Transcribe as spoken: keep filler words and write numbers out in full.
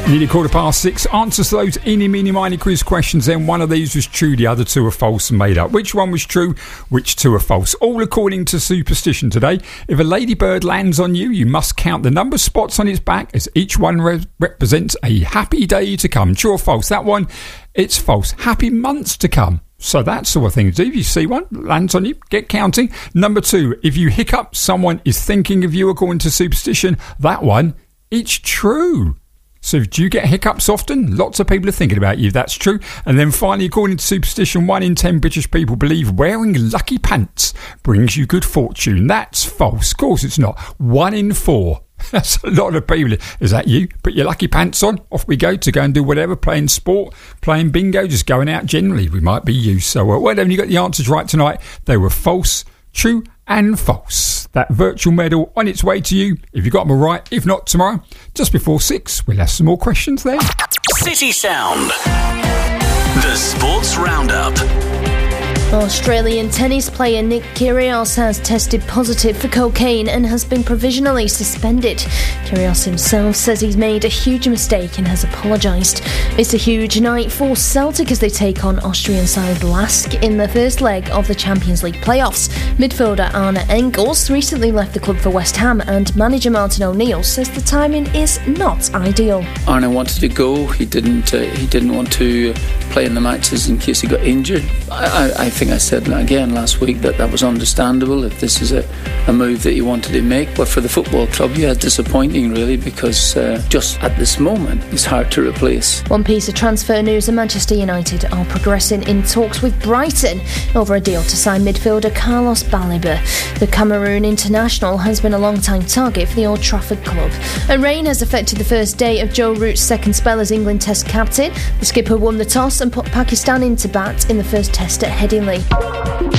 Nearly quarter past six. Answers to those eeny, meeny, miny quiz questions. Then one of these was true, the other two are false and made up. Which one was true? Which two are false? All according to superstition today. If a ladybird lands on you, you must count the number of spots on its back, as each one re- represents a happy day to come. True or false? That one, it's false. Happy months to come. So that sort of thing to do. If you see one, lands on you, get counting. Number two, if you hiccup, someone is thinking of you according to superstition. That one, it's true. So do you get hiccups often? Lots of people are thinking about you. That's true. And then finally, according to superstition, one in ten British people believe wearing lucky pants brings you good fortune. That's false. Of course it's not. One in four. That's a lot of people. Is that you? Put your lucky pants on. Off we go to go and do whatever. Playing sport, playing bingo, just going out generally. We might be you. So uh, well, then you got the answers right tonight. They were false, true and false. That virtual medal on its way to you if you got them all right. If not, tomorrow, just before six, we'll have some more questions then. City Sound. The Sports Roundup. Australian tennis player Nick Kyrgios has tested positive for cocaine and has been provisionally suspended. Kyrgios himself says he's made a huge mistake and has apologised. It's a huge night for Celtic as they take on Austrian side Lask in the first leg of the Champions League playoffs. Midfielder Arne Engels recently left the club for West Ham, and manager Martin O'Neill says the timing is not ideal. Arne wanted to go. He didn't. Uh, he didn't want to play in the matches in case he got injured. I, I, I think I said again last week that that was understandable if this is a, a move that you wanted to make. But for the football club, yeah, disappointing really, because uh, just at this moment it's hard to replace. One piece of transfer news: and Manchester United are progressing in talks with Brighton over a deal to sign midfielder Carlos Baleba. The Cameroon international has been a long-time target for the Old Trafford club. And rain has affected the first day of Joe Root's second spell as England Test captain. The skipper won the toss and put Pakistan into bat in the first test at Headingley.